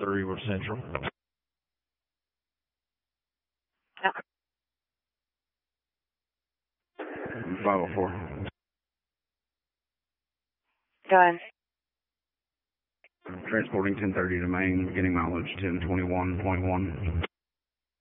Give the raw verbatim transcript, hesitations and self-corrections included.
three, we're central. five oh four. Go ahead. Transporting ten thirty to Maine, getting mileage ten twenty-one point one.